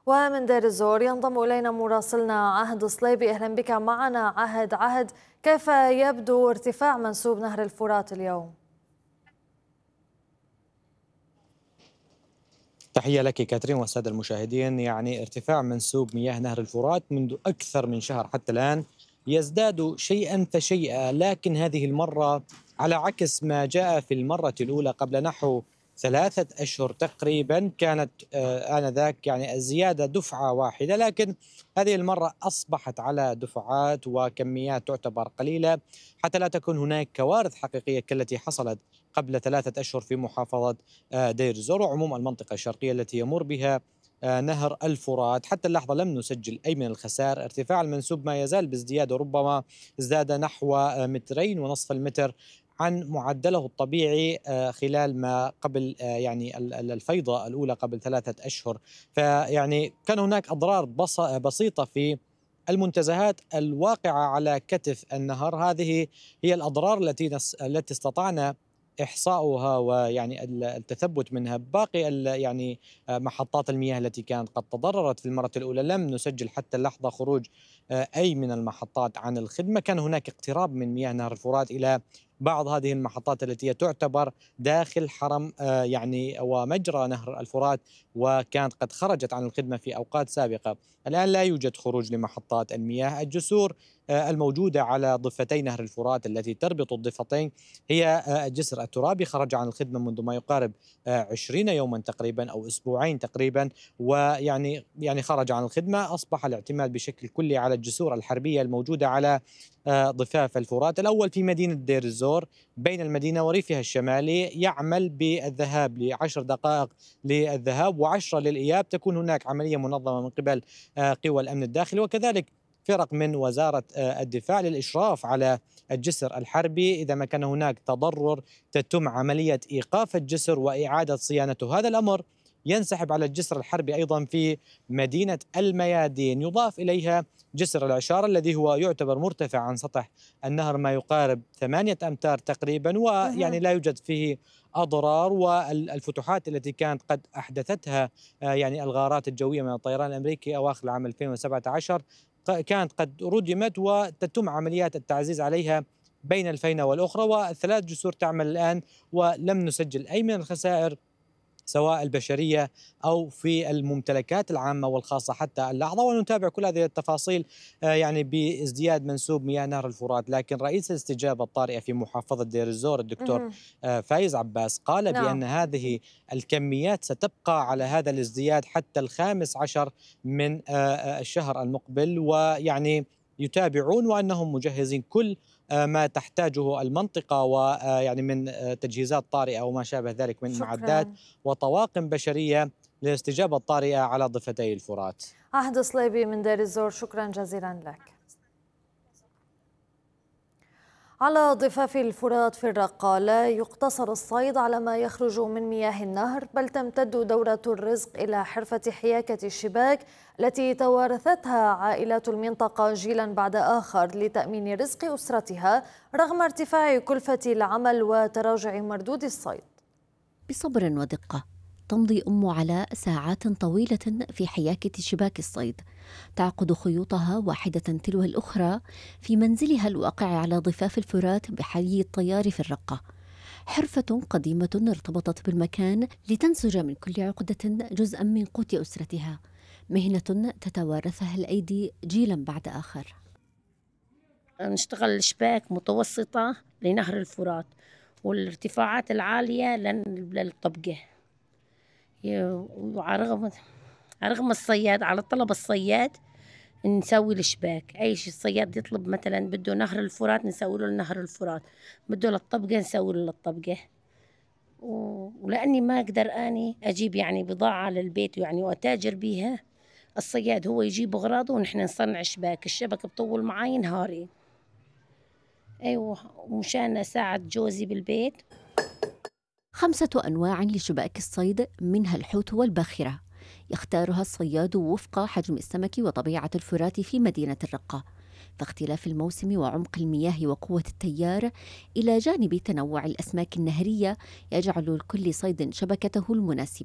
ومن دير الزور ينضم إلينا مراسلنا عهد صليبي. أهلا بك معنا عهد. كيف يبدو ارتفاع منسوب نهر الفرات اليوم؟ تحية لك كاترين والسادة المشاهدين. يعني ارتفاع منسوب مياه نهر الفرات منذ أكثر من شهر حتى الآن يزداد شيئا فشيئا، لكن هذه المرة على عكس ما جاء في المرة الأولى قبل نحو 3 أشهر تقريبا كانت آنذاك يعني الزيادة دفعة واحدة، لكن هذه المرة أصبحت على دفعات وكميات تعتبر قليلة حتى لا تكون هناك كوارث حقيقية كالتي حصلت قبل 3 أشهر في محافظة دير الزور وعموم المنطقة الشرقية التي يمر بها نهر الفرات. حتى اللحظة لم نسجل أي من الخسائر. ارتفاع المنسوب ما يزال بازدياد وربما ازداد نحو 2.5 المتر عن معدله الطبيعي خلال ما قبل يعني الفيضة الأولى قبل 3 أشهر. فيعني كان هناك أضرار بسيطة في المنتزهات الواقعة على كتف النهر. هذه هي الأضرار التي استطعنا إحصاؤها ويعني التثبت منها. باقي يعني محطات المياه التي كانت قد تضررت في المرة الأولى لم نسجل حتى اللحظة خروج أي من المحطات عن الخدمة. كان هناك اقتراب من مياه نهر الفرات إلى بعض هذه المحطات التي تعتبر داخل حرم يعني ومجرى نهر الفرات، وكانت قد خرجت عن الخدمة في أوقات سابقة. الآن لا يوجد خروج لمحطات المياه. الجسور الموجودة على ضفتي نهر الفرات التي تربط الضفتين هي الجسر الترابي، خرج عن الخدمة منذ ما يقارب 20 يوما تقريبا أو أسبوعين تقريبا، ويعني خرج عن الخدمة. أصبح الاعتماد بشكل كلي على الجسور الحربية الموجودة على ضفاف الفرات. الأول في مدينة دير الزور بين المدينة وريفها الشمالي، يعمل بالذهاب ل10 دقائق للذهاب و10 للإياب. تكون هناك عملية منظمة من قبل قوى الأمن الداخلي وكذلك فرق من وزارة الدفاع للإشراف على الجسر الحربي. إذا ما كان هناك تضرر تتم عملية إيقاف الجسر وإعادة صيانته. هذا الأمر ينسحب على الجسر الحربي أيضا في مدينة الميادين. يضاف إليها جسر العشارة الذي هو يعتبر مرتفع عن سطح النهر ما يقارب 8 أمتار تقريبا، ويعني لا يوجد فيه أضرار. والفتوحات التي كانت قد أحدثتها يعني الغارات الجوية من الطيران الأمريكي أواخر العام 2017 كانت قد ردمت وتتم عمليات التعزيز عليها بين الفينة والأخرى، والثلاث جسور تعمل الآن ولم نسجل أي من الخسائر سواء البشرية أو في الممتلكات العامة والخاصة حتى اللحظة. ونتابع كل هذه التفاصيل يعني بازدياد منسوب مياه نهر الفرات. لكن رئيس الاستجابة الطارئة في محافظة دير الزور الدكتور فايز عباس قال نعم. بأن هذه الكميات ستبقى على هذا الازدياد حتى ال15 من الشهر المقبل، ويعني يتابعون وأنهم مجهزين كل ما تحتاجه المنطقة ويعني من تجهيزات طارئة وما شابه ذلك من معدات شكرا. وطواقم بشرية للاستجابة الطارئة على ضفتي الفرات. عهد صليبي من دير الزور، شكرا جزيلا لك. على ضفاف الفرات في الرقة لا يقتصر الصيد على ما يخرج من مياه النهر، بل تمتد دورة الرزق إلى حرفة حياكة الشباك التي توارثتها عائلات المنطقة جيلا بعد آخر لتأمين رزق أسرتها رغم ارتفاع كلفة العمل وتراجع مردود الصيد. بصبر ودقة تمضي أم علاء ساعات طويلة في حياكة شباك الصيد، تعقد خيوطها واحدة تلو الأخرى في منزلها الواقع على ضفاف الفرات بحي الطيار في الرقة. حرفة قديمة ارتبطت بالمكان لتنسج من كل عقدة جزءا من قوت أسرتها، مهنة تتوارثها الأيدي جيلا بعد آخر. نشتغل شباك متوسطة لنهر الفرات والارتفاعات العالية للطبقة. وعلى رغم الصياد، على طلب الصياد نسوي الشباك. أي شيء الصياد يطلب، مثلا بده نهر الفرات نسوي له نهر الفرات، بده للطبقة نسوي له للطبقة. ولأني ما أقدر أني أجيب يعني بضاعة للبيت يعني وأتاجر بيها، الصياد هو يجيب أغراضه ونحن نصنع شباك. الشبكة بطول معي نهاري. أيوة، ومشان أساعد جوزي بالبيت. 5 أنواع لشباك الصيد، منها الحوت والباخرة، يختارها الصياد وفق حجم السمك وطبيعة الفرات في مدينة الرقة، فاختلاف الموسم وعمق المياه وقوة التيار إلى جانب تنوع الأسماك النهرية يجعل لكل صيد شبكته المناسبة.